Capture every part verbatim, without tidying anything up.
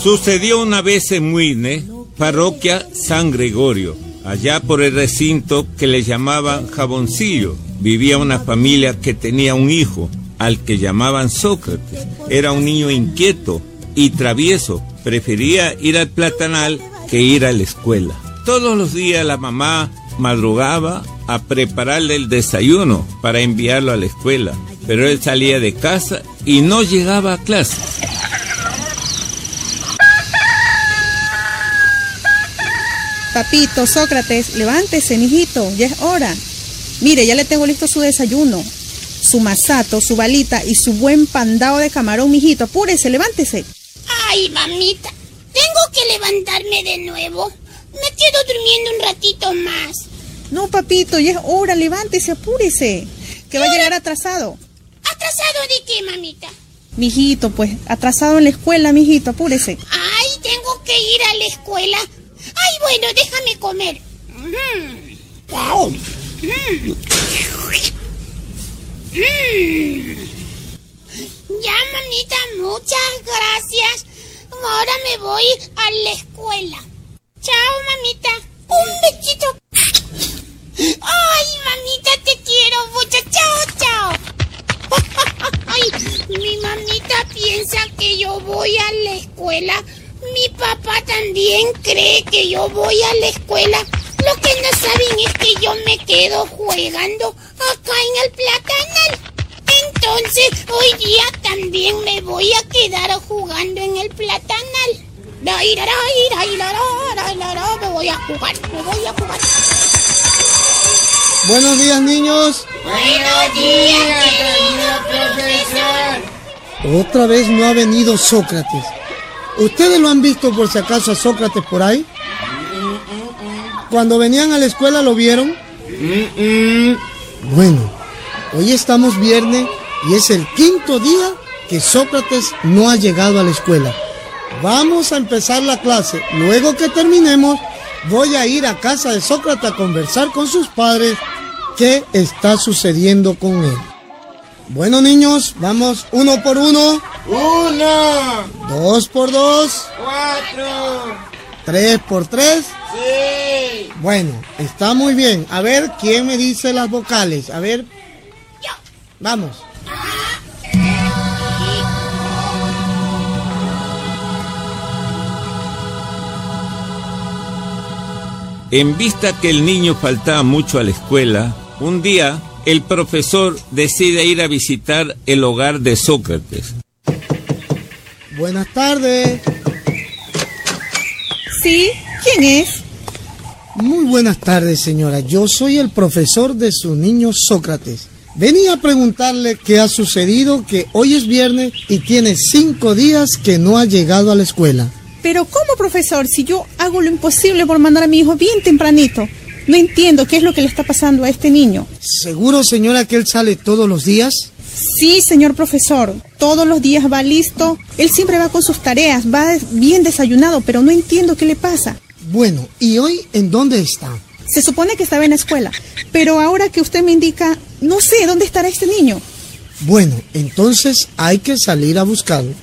Sucedió una vez en Muine, parroquia San Gregorio, allá por el recinto que le llamaban Jaboncillo. Vivía una familia que tenía un hijo, al que llamaban Sócrates. Era un niño inquieto y travieso. Prefería ir al platanal que ir a la escuela. Todos los días la mamá madrugaba a prepararle el desayuno para enviarlo a la escuela, pero él salía de casa y no llegaba a clase. Papito, Sócrates, levántese, mijito, ya es hora. Mire, ya le tengo listo su desayuno, su masato, su balita y su buen pandado de camarón, mijito. Apúrese, levántese. Ay, mamita, tengo que levantarme de nuevo. Me quedo durmiendo un ratito más. No, papito, ya es hora, levántese, apúrese, que va a llegar atrasado. ¿Atrasado de qué, mamita? Mijito, pues, atrasado en la escuela, mijito, apúrese. Ay, tengo que ir a la escuela. Ay, bueno, déjame comer. Mm. Mm. Mm. Ya, mamita, muchas gracias. Ahora me voy a la escuela. Chao, mamita. Un besito. Ay, mamita, te quiero mucho. Chao, chao. Ay, mi mamita piensa que yo voy a la escuela. Mi papá también cree que yo voy a la escuela. Lo que no saben es que yo me quedo jugando acá en el platanal. Entonces, hoy día también me voy a quedar jugando en el platanal. Me voy a jugar, me voy a jugar. Buenos días, niños. Buenos días, querido profesor. Otra vez no ha venido Sócrates. ¿Ustedes lo han visto por si acaso a Sócrates por ahí? Cuando venían a la escuela, ¿lo vieron? Bueno, hoy estamos viernes y es el quinto día que Sócrates no ha llegado a la escuela. Vamos a empezar la clase. Luego que terminemos, voy a ir a casa de Sócrates a conversar con sus padres qué está sucediendo con él. Bueno, niños, vamos uno por uno. Uno. Dos por dos. Cuatro. Tres por tres. Sí. Bueno, está muy bien. A ver, ¿quién me dice las vocales? A ver. Yo. Vamos. En vista que el niño faltaba mucho a la escuela, un día el profesor decide ir a visitar el hogar de Sócrates. Buenas tardes. ¿Sí? ¿Quién es? Muy buenas tardes, señora. Yo soy el profesor de su niño Sócrates. Venía a preguntarle qué ha sucedido, que hoy es viernes y tiene cinco días que no ha llegado a la escuela. Pero ¿cómo, profesor? Si yo hago lo imposible por mandar a mi hijo bien tempranito. No entiendo qué es lo que le está pasando a este niño. ¿Seguro, señora, que él sale todos los días? Sí, señor profesor. Todos los días va listo. Él siempre va con sus tareas, va bien desayunado, pero no entiendo qué le pasa. Bueno, ¿y hoy en dónde está? Se supone que estaba en la escuela, pero ahora que usted me indica, no sé dónde estará este niño. Bueno, entonces hay que salir a buscarlo.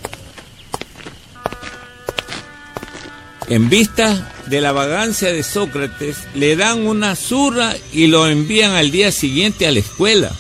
En vista de la vagancia de Sócrates, le dan una zurra y lo envían al día siguiente a la escuela.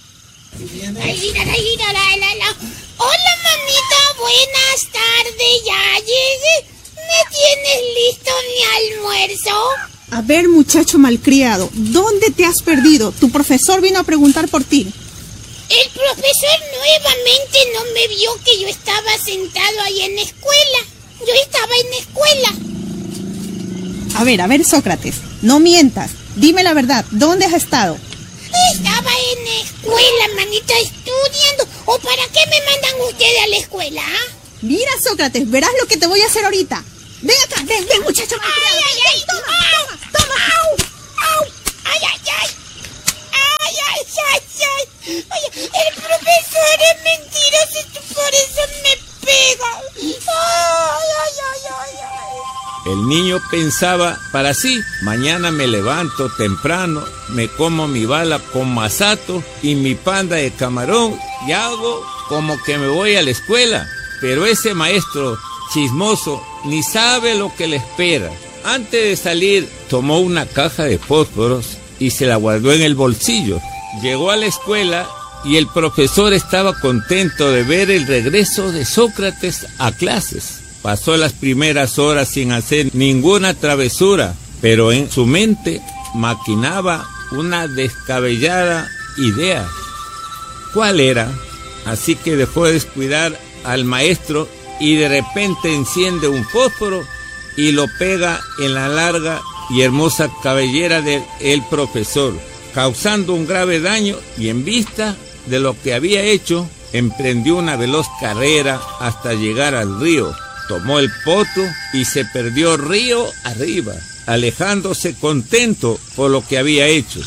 Hola, mamita, buenas tardes, ya llegué. ¿Me tienes listo mi almuerzo? A ver, muchacho malcriado, ¿dónde te has perdido? Tu profesor vino a preguntar por ti. El profesor nuevamente no me vio que yo estaba sentado ahí en la escuela. Yo estaba en la escuela. A ver, a ver, Sócrates, no mientas. Dime la verdad, ¿dónde has estado? Estaba en la escuela, manita, estudiando. ¿O para qué me mandan ustedes a la escuela? ¿Ah? Mira, Sócrates, verás lo que te voy a hacer ahorita. Ven acá, ven, ven, muchacho malcriado. Ay, ay, ay, toma, au, toma, toma. Au, au, ay, ay, ay. Ay, ay, ay, ay. Oye, el profesor es mentiroso, por eso me pega. Ay, ay, ay, ay, ay. El niño pensaba para sí: mañana me levanto temprano, me como mi bala con masato y mi panda de camarón y hago como que me voy a la escuela. Pero ese maestro chismoso ni sabe lo que le espera. Antes de salir, tomó una caja de fósforos y se la guardó en el bolsillo. Llegó a la escuela y el profesor estaba contento de ver el regreso de Sócrates a clases. Pasó las primeras horas sin hacer ninguna travesura, pero en su mente maquinaba una descabellada idea. ¿Cuál era? Así que dejó de descuidar al maestro y de repente enciende un fósforo y lo pega en la larga y hermosa cabellera del profesor, causando un grave daño, y en vista de lo que había hecho, emprendió una veloz carrera hasta llegar al río. Tomó el poto y se perdió río arriba, alejándose contento por lo que había hecho.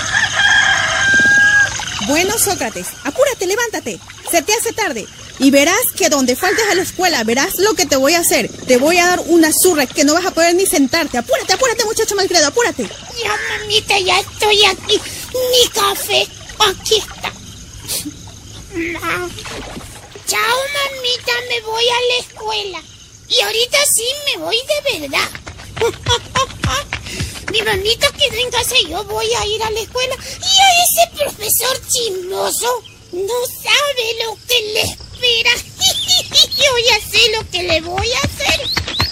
Bueno, Sócrates, apúrate, levántate, se te hace tarde. Y verás que donde faltes a la escuela, verás lo que te voy a hacer. Te voy a dar una zurra que no vas a poder ni sentarte. Apúrate, apúrate, muchacho malcriado, apúrate. Ya, mamita, ya estoy aquí. Mi café, aquí está. Chao, mamita, me voy a la escuela. Y ahorita sí me voy de verdad. Mi mamita quedó en casa y yo voy a ir a la escuela. Y a ese profesor chismoso no sabe lo que le espera. Yo ya sé lo que le voy a hacer.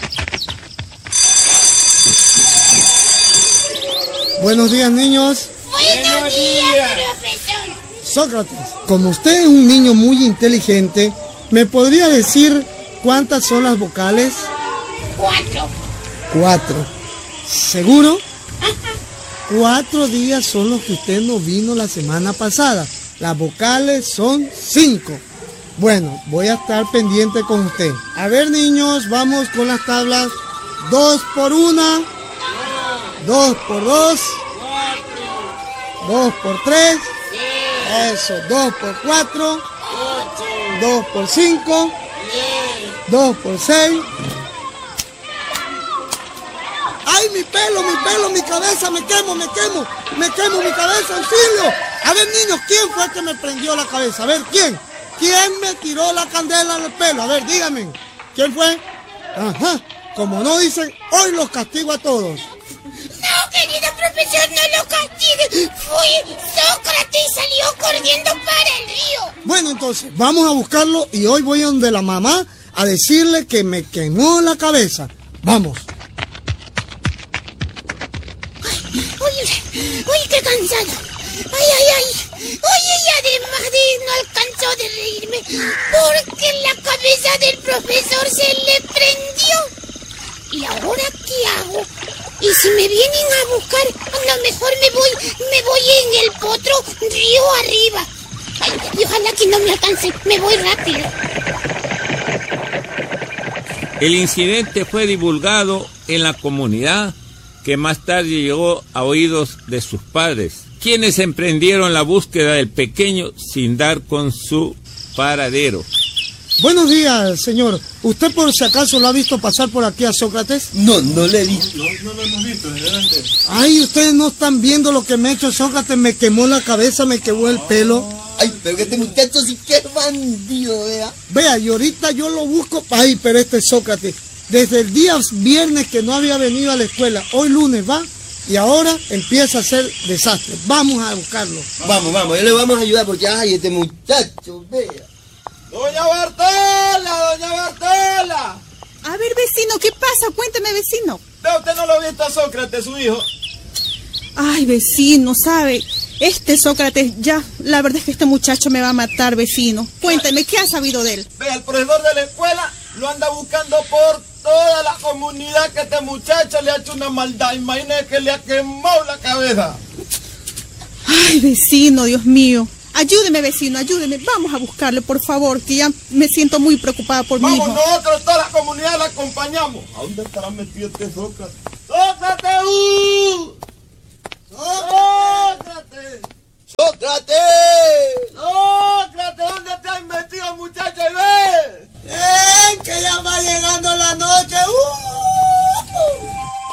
Buenos días, niños. Buenos días, profesor. Sócrates, como usted es un niño muy inteligente, ¿me podría decir cuántas son las vocales? Cuatro. Cuatro. ¿Seguro? Cuatro días son los que usted no vino la semana pasada. Las vocales son cinco. Bueno, voy a estar pendiente con usted. A ver, niños, vamos con las tablas. Dos por una. Dos por dos. Dos por tres. Eso, dos por cuatro. Dos por cinco. Dos por seis. ¡Ay, mi pelo, mi pelo, mi cabeza! ¡Me quemo, me quemo! ¡Me quemo mi cabeza, auxilio! A ver, niños, ¿quién fue el que me prendió la cabeza? A ver, ¿quién? ¿Quién me tiró la candela en el pelo? A ver, díganme. ¿Quién fue? Ajá. Como no dicen, hoy los castigo a todos. No, querido profesor, no lo castigue. Fue Sócrates y salió corriendo para el río. Bueno, entonces, vamos a buscarlo y hoy voy a donde la mamá a decirle que me quemó la cabeza. Vamos. Oye, oye, qué cansado. Ay, ay, ay. Oye, y además de no alcanzó de reírme porque la cabeza del profesor se le prendió. ¿Y ahora qué hago? Y si me vienen a buscar, a lo mejor me voy, me voy en el potro río arriba. Ay, y ojalá que no me alcance, me voy rápido. El incidente fue divulgado en la comunidad, que más tarde llegó a oídos de sus padres, quienes emprendieron la búsqueda del pequeño sin dar con su paradero. Buenos días, señor. ¿Usted por si acaso lo ha visto pasar por aquí a Sócrates? No, no le he visto. No, no lo hemos visto, adelante. Ay, ustedes no están viendo lo que me ha hecho Sócrates. Me quemó la cabeza, me quemó el pelo. Ay, pero que este muchacho sí que es bandido, vea. Vea, y ahorita yo lo busco. Ay, pero este Sócrates, desde el día viernes que no había venido a la escuela, hoy lunes va, y ahora empieza a hacer desastre. Vamos a buscarlo. Vamos, vamos, yo le vamos a ayudar porque, ay, este muchacho, vea. ¡Doña Bartola! ¡Doña Bartola! A ver, vecino, ¿qué pasa? Cuénteme, vecino. ¿Ve usted no lo ha visto a Sócrates, su hijo? Ay, vecino, ¿sabe? Este Sócrates, ya, la verdad es que este muchacho me va a matar, vecino. Cuénteme, ¿qué ha sabido de él? Ve, el profesor de la escuela lo anda buscando por toda la comunidad, que este muchacho le ha hecho una maldad. Imagínese que le ha quemado la cabeza. Ay, vecino, Dios mío. Ayúdeme, vecino, ayúdeme. Vamos a buscarle, por favor, que ya me siento muy preocupada por mi Vamos, hijo. nosotros, toda la comunidad la acompañamos. ¿A dónde estará metido este Sócrates? ¡Sócrates! ¡Uh! ¡Sócrates! ¡Sócrates! ¡Sócrates! ¿Dónde te has metido, muchacho? ¡Y ve! ¡Eh! Que ya va llegando la noche. ¡Uh!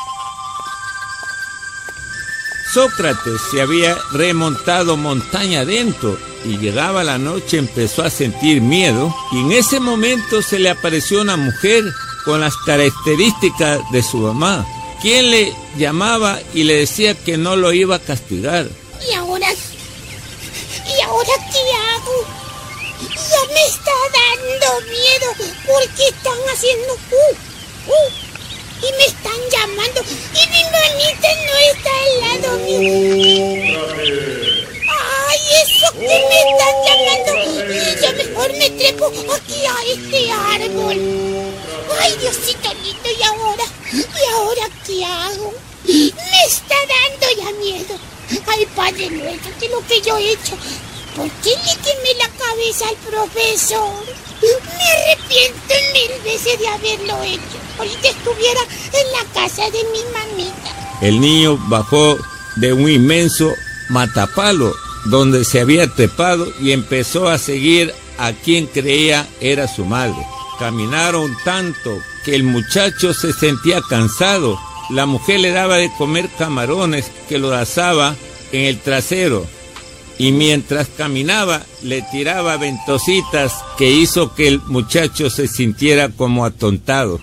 Sócrates se había remontado montaña adentro y llegaba la noche, empezó a sentir miedo y en ese momento se le apareció una mujer con las características de su mamá, quien le llamaba y le decía que no lo iba a castigar. ¿Y ahora? ¿Y ahora qué hago? Ya me está dando miedo porque están haciendo uh, uh, y me están llamando y mi manita no está al lado mío. Ay, eso que me están llamando, y yo mejor me trepo aquí a este árbol. Ay, Diosito lindo, ¿y ahora? ¿Y ahora qué hago? Me está dando ya miedo. Ay, Padre nuestro, ¿qué es lo que yo he hecho? ¿Por qué le quemé la cabeza al profesor? Me arrepiento mil veces de haberlo hecho. Ahorita estuviera en la casa de mi mamita. El niño bajó de un inmenso matapalo donde se había trepado y empezó a seguir a quien creía era su madre. Caminaron tanto que el muchacho se sentía cansado. La mujer le daba de comer camarones que lo asaba en el trasero y mientras caminaba le tiraba ventositas que hizo que el muchacho se sintiera como atontado.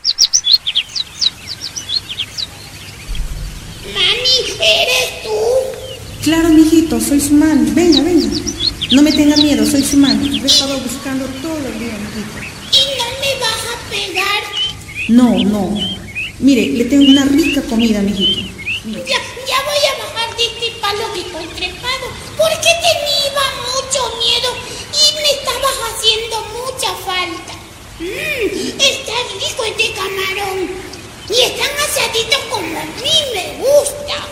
Mami, ¿eres tú? Claro, mijito, soy su mami. Venga, venga. No me tenga miedo, soy su mami. Lo he estado buscando todo el día, mijito. ¿Y no me vas a pegar? No, no. Mire, le tengo una rica comida, mijito. Ya, ya voy a bajar de este palo que estoy trepado, porque tenía mucho miedo y me estabas haciendo mucha falta. Mmm, está rico este camarón. Y están asaditos como a mí me gusta.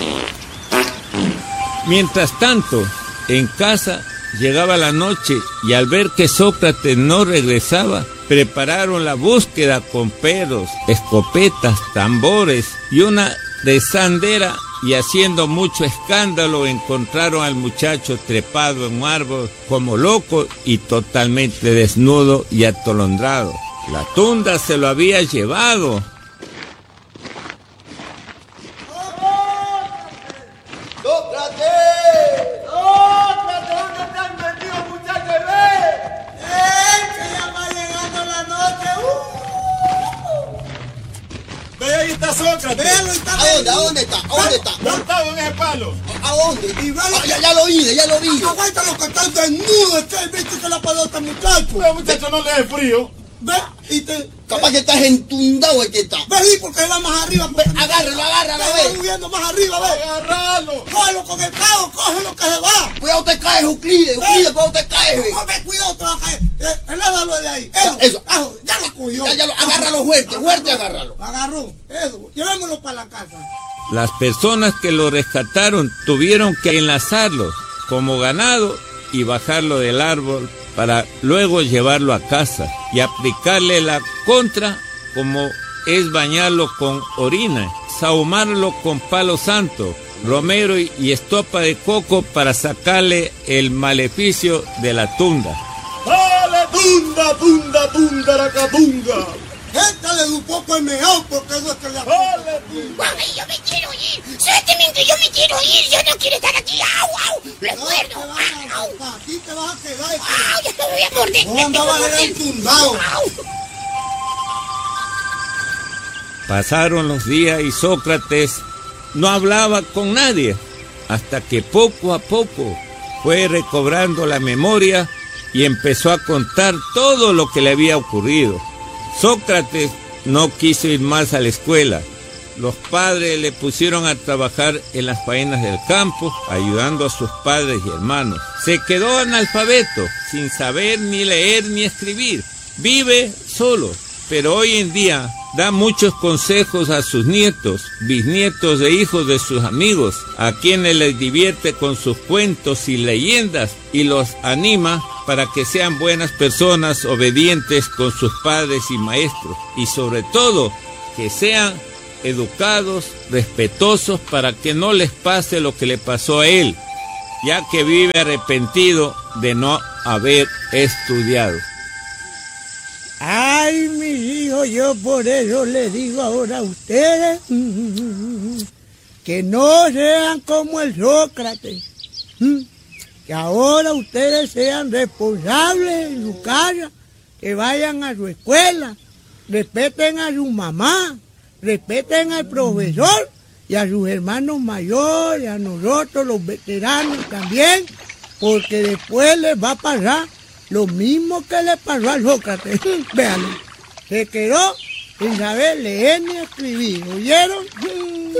Mientras tanto, en casa llegaba la noche y al ver que Sócrates no regresaba, prepararon la búsqueda con perros, escopetas, tambores y una desandera, y haciendo mucho escándalo encontraron al muchacho trepado en un árbol como loco y totalmente desnudo y atolondrado. La tunda se lo había llevado. Sócrates. Véalo, está ¿A dónde? ¿A dónde está? ¿A dónde está? Montado en ese palo. ¿A dónde? Ah, ya, ya lo vi, ya lo vi. Aguanta los que están desnudos, que viste que la pelota, muchacho. Pero muchacho, no le dé frío. Ve, y te... Capaz que estás entundado el que está. Ve, y porque él va más arriba. Ve, agárralo, agárralo, ve. ve. Está subiendo más arriba, ve. Agárralo. Cógelo con el cabo, cógelo que se va. Cuidado te caes, Euclides, Euclides, cuidado te caes, ve. No, ve, cuidado, te va a caer. Eh, Enládalo de ahí. Eso, eso. Ajo, ya lo cogió. Ya, ya lo, agárralo fuerte, fuerte, agárralo. Agarró, eso. Llevémoslo para la casa. Las personas que lo rescataron tuvieron que enlazarlo como ganado y bajarlo del árbol para luego llevarlo a casa y aplicarle la contra, como es bañarlo con orina, sahumarlo con palo santo, romero y estopa de coco para sacarle el maleficio de la tunda. ¡Dale, tunda, tunda, tunda, la catunga! Éntale un poco el mejor porque eso es que la... ¡Dale, tunda! Ay, yo me quiero ir. Suélteme que yo me quiero ir. Yo no quiero estar aquí. ¡Au, au! ¡Le muerdo! ¡Au! Aquí te vas a quedar. ¡Au! ¡Ya me voy a morder! No andabas en el tundado. ¡Au! Pasaron los días y Sócrates no hablaba con nadie, hasta que poco a poco fue recobrando la memoria y empezó a contar todo lo que le había ocurrido. Sócrates no quiso ir más a la escuela. Los padres le pusieron a trabajar en las faenas del campo, ayudando a sus padres y hermanos. Se quedó analfabeto, sin saber ni leer ni escribir. Vive solo, pero hoy en día da muchos consejos a sus nietos, bisnietos e hijos de sus amigos, a quienes les divierte con sus cuentos y leyendas y los anima para que sean buenas personas, obedientes con sus padres y maestros, y sobre todo que sean educados, respetuosos, para que no les pase lo que le pasó a él, ya que vive arrepentido de no haber estudiado. Ay, mi hijo, yo por eso les digo ahora a ustedes que no sean como el Sócrates, que ahora ustedes sean responsables en su casa, que vayan a su escuela, respeten a su mamá, respeten al profesor y a sus hermanos mayores, a nosotros los veteranos también, porque después les va a pasar lo mismo que le pasó a Sócrates. Véanlo, se quedó sin saber leer ni escribir, ¿oyeron?